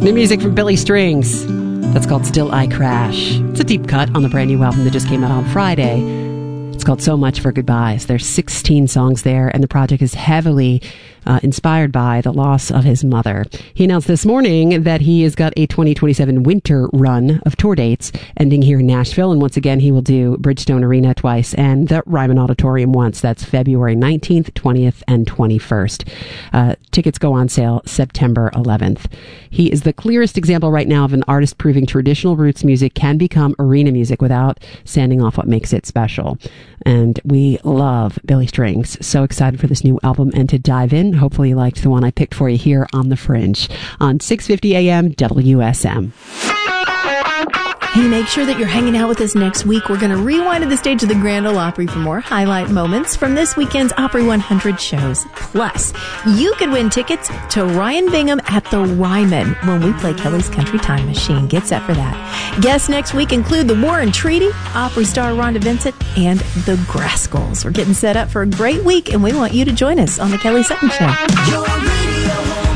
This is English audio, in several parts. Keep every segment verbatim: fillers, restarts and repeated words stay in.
New music from Billy Strings. That's called Still I Crash. It's a deep cut on the brand new album that just came out on Friday. It's called So Much for Goodbyes. There's sixteen songs there, and the project is heavily uh, inspired by the loss of his mother. He announced this morning that he has got a twenty twenty-seven winter run of tour dates ending here in Nashville, and once again he will do Bridgestone Arena twice and the Ryman Auditorium once. That's February nineteenth, twentieth, and twenty-first. Uh, tickets go on sale September eleventh. He is the clearest example right now of an artist proving traditional roots music can become arena music without sanding off what makes it special. And we love Billy Strings. So excited for this new album and to dive in. Hopefully you liked the one I picked for you here on The Fringe on six fifty A M W S M. Hey, make sure that you're hanging out with us next week. We're going to rewind to the stage of the Grand Ole Opry for more highlight moments from this weekend's Opry one hundred shows. Plus, you could win tickets to Ryan Bingham at the Ryman when we play Kelly's Country Time Machine. Get set for that. Guests next week include the War and Treaty, Opry star Rhonda Vincent, and the Graskels. We're getting set up for a great week, and we want you to join us on the Kelly Sutton Show. Your radio home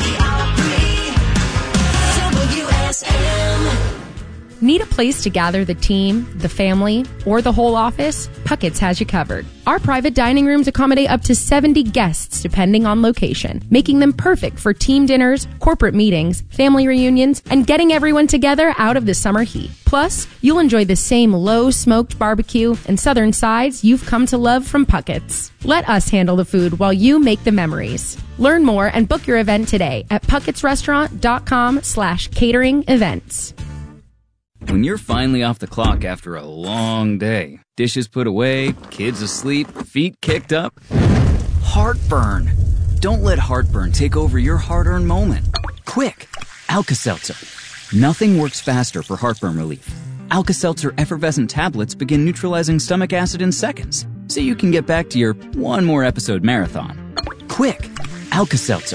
for the Opry, W S M. Need a place to gather the team, the family, or the whole office? Puckett's has you covered. Our private dining rooms accommodate up to seventy guests depending on location, making them perfect for team dinners, corporate meetings, family reunions, and getting everyone together out of the summer heat. Plus, you'll enjoy the same low-smoked barbecue and southern sides you've come to love from Puckett's. Let us handle the food while you make the memories. Learn more and book your event today at puckettsrestaurant.com slash catering events. When you're finally off the clock after a long day, dishes put away, kids asleep, feet kicked up, heartburn. Don't let heartburn take over your hard-earned moment. Quick, Alka-Seltzer. Nothing works faster for heartburn relief. Alka-Seltzer effervescent tablets begin neutralizing stomach acid in seconds, so you can get back to your one more episode marathon. Quick, Alka-Seltzer.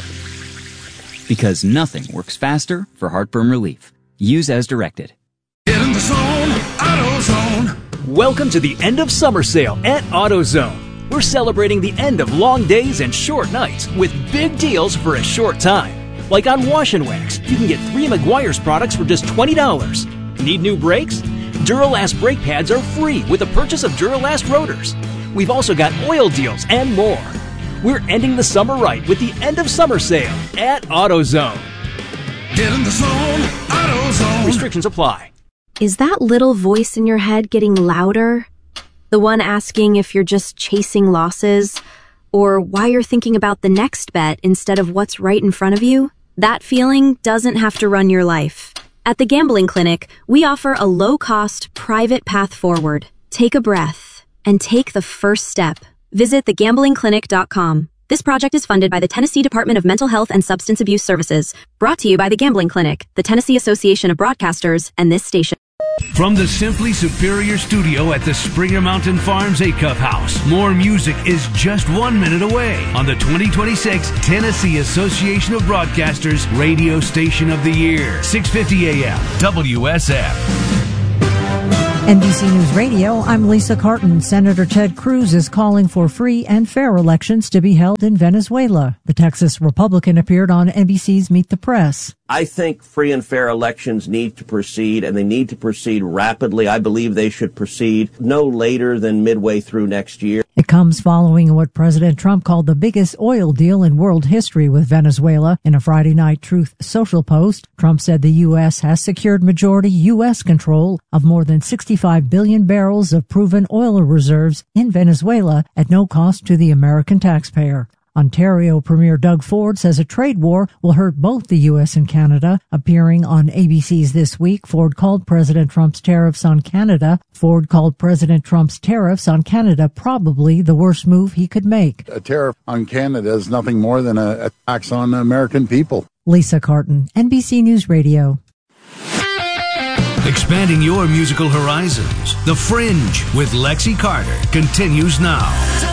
Because nothing works faster for heartburn relief. Use as directed. Get in the zone, AutoZone. Welcome to the end of summer sale at AutoZone. We're celebrating the end of long days and short nights with big deals for a short time. Like on Wash and Wax, you can get three Meguiar's products for just twenty dollars. Need new brakes? Duralast brake pads are free with the purchase of Duralast rotors. We've also got oil deals and more. We're ending the summer right with the end of summer sale at AutoZone. Get in the zone, AutoZone. Restrictions apply. Is that little voice in your head getting louder? The one asking if you're just chasing losses, or why you're thinking about the next bet instead of what's right in front of you? That feeling doesn't have to run your life. At the Gambling Clinic, we offer a low-cost, private path forward. Take a breath and take the first step. Visit the gambling clinic dot com. This project is funded by the Tennessee Department of Mental Health and Substance Abuse Services. Brought to you by the Gambling Clinic, the Tennessee Association of Broadcasters, and this station. From the Simply Superior studio at the Springer Mountain Farms Acuff House, more music is just one minute away on the twenty twenty-six Tennessee Association of Broadcasters Radio Station of the Year, six fifty A M W S M. N B C News Radio, I'm Lisa Carton. Senator Ted Cruz is calling for free and fair elections to be held in Venezuela. The Texas Republican appeared on N B C's Meet the Press. I think free and fair elections need to proceed, and they need to proceed rapidly. I believe they should proceed no later than midway through next year. It comes following what President Trump called the biggest oil deal in world history with Venezuela. In a Friday night Truth Social post, Trump said the U S has secured majority U S control of more than sixty-five billion barrels of proven oil reserves in Venezuela at no cost to the American taxpayer. Ontario Premier Doug Ford says a trade war will hurt both the U S and Canada. Appearing on A B C's This Week, Ford called President Trump's tariffs on Canada. Ford called President Trump's tariffs on Canada probably the worst move he could make. A tariff on Canada is nothing more than a, a tax on the American people. Lisa Carton, N B C News Radio. Expanding your musical horizons. The Fringe with Lexi Carter continues now.